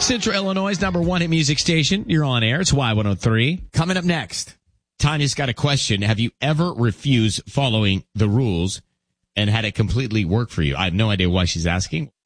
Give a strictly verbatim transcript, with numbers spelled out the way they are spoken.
Central Illinois' number one hit music station. You're on air. It's Y one oh three. Coming up next. Tanya's got a question. Have you ever refused following the rules and had it completely work for you? I have no idea why she's asking.